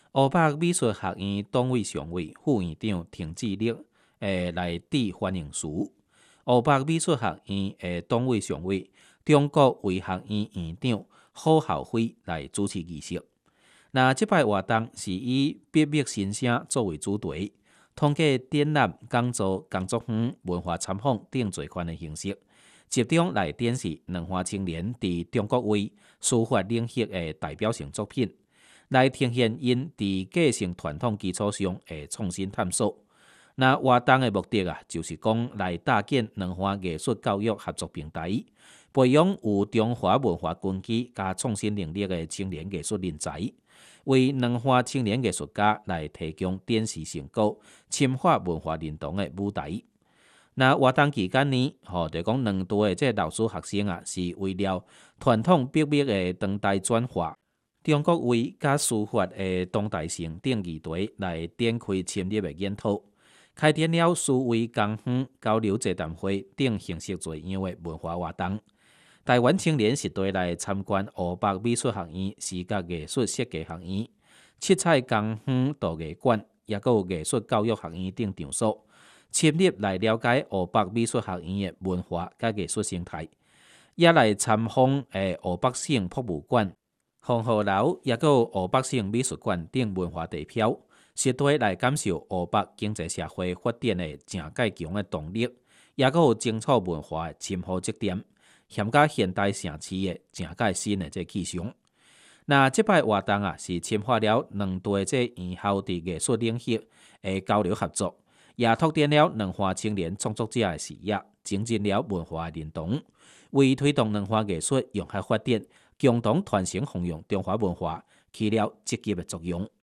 湖北美术学院党委常委、副院长滕志立来致欢迎词。湖北美术学院党委常委、中国卫学院院长郝孝辉来主持仪式。那这摆活动是以笔墨新声作为主题，通过展览、讲座、工作坊、文化参访等侪款的形式，集中来展示两岸青年伫中国味书法领域的代表性作品，来呈现因伫继承传统基础上的创新探索。那活动的目的就是讲来搭建两岸艺术教育合作平台，培养有中华文化根基加创新能力的青年艺术人才，为两岸青年艺术家来提供展示成果、深化文化认同的舞台。那活动期间呢，就讲两队的这老师学生是为了传统笔墨的当代转化、中国味加书法的当代性等议题来展开深入的研讨。开展了思维工坊、交流座谈会等形式多样的文化活动。台湾青年实地来参观湖北美术学院视觉艺术设计学院、七彩工坊陶艺馆，也有艺术教育学院等场所，深入来了解湖北美术学院的文化甲艺术生态，也来参访湖北省博物馆、黄河楼，也有湖北省美术馆等文化地标。实地来感受湖北经济社会发展的正介强的动力，也有精彩文化的深厚积淀，添加现代城市的正介新的气象。那这摆活动是深化了两地这院校伫艺术领域的交流合作，也拓展了两岸青年创作者的视野，增进了文化认同，为推动两岸艺术融合发展、共同传承弘扬中华文化起了积极的作用。